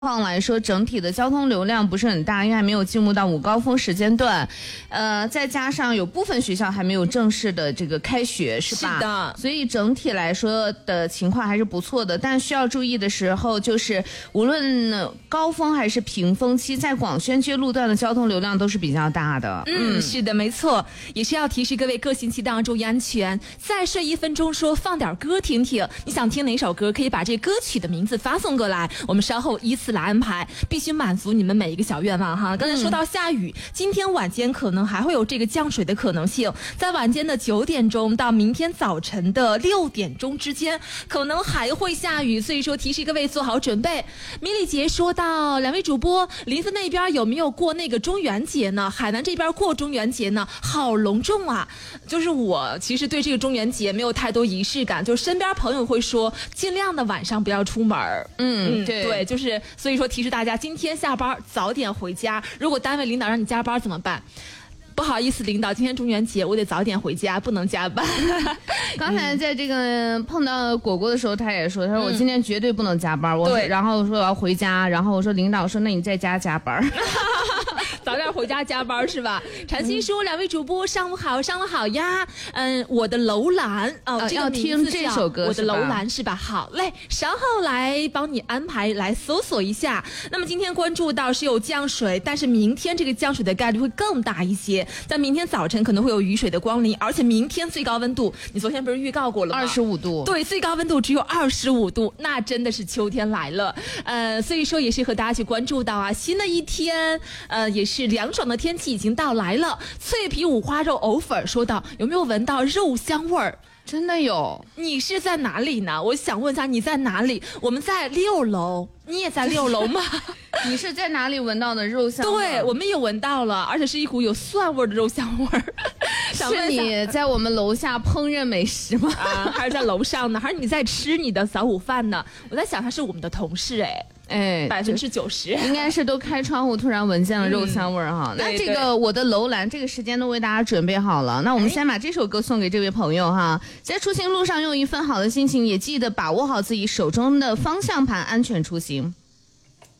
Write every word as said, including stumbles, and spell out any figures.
况来说，整体的交通流量不是很大，因为还没有进入到午高峰时间段，呃，再加上有部分学校还没有正式的这个开学，是吧？ 是的， 所以整体来说的情况还是不错的。但需要注意的时候，就是无论高峰还是平峰期，在广宣街路段的交通流量都是比较大的。 嗯，嗯是的，没错，也是要提示各位各行其道，注意安全。再睡一分钟，说放点歌听听，你想听哪首歌，可以把这歌曲的名字发送过来，我们稍后依次来安排，必须满足你们每一个小愿望哈。刚才说到下雨，嗯、今天晚间可能还会有这个降水的可能性，在晚间的九点钟到明天早晨的六点钟之间，可能还会下雨，所以说提示各位做好准备。米里杰说到，两位主播，林子那边有没有过那个中元节呢？海南这边过中元节呢，好隆重啊！就是我其实对这个中元节没有太多仪式感，就是身边朋友会说，尽量的晚上不要出门。 嗯， 嗯对对，就是所以说提示大家，今天下班早点回家。如果单位领导让你加班怎么办？不好意思，领导，今天中元节我得早点回家，不能加班。 刚才在这个碰到果果的时候，他也说，他说我今天绝对不能加班，我对， 然后说我要回家，然后我说领导说那你在家加班。 早点回家加班是吧？禅心说、嗯、两位主播上午好，上午好呀。嗯，我的楼兰哦、呃，这个要听这首歌， 我的楼兰是吧？好嘞，稍后来帮你安排，来搜索一下。那么今天关注到是有降水，但是明天这个降水的概率会更大一些，在明天早晨可能会有雨水的光临，而且明天最高温度，你昨天不是预告过了吗？ 二十五度， 对，最高温度只有二十五度，那真的是秋天来了。呃，所以说也是和大家去关注到啊，新的一天，呃，也是。是凉爽的天气已经到来了。脆皮五花肉藕粉说道，有没有闻到肉香味儿？ 真的有。 你是在哪里呢？我想问一下你在哪里？我们在六楼，你也在六楼吗？ 你是在哪里闻到的肉香味？ 对，我们也闻到了，而且是一股有蒜味的肉香味儿。 是你在我们楼下烹饪美食吗？ 啊，还是在楼上呢？还是你在吃你的早午饭呢？我在想他是我们的同事哎。 哎， 百分之九十应该是都开窗户，突然闻见了肉香味儿哈。嗯、那这个我的楼兰，这个时间都为大家准备好了。那我们先把这首歌送给这位朋友哈，在出行路上用一份好的心情，也记得把握好自己手中的方向盘，安全出行。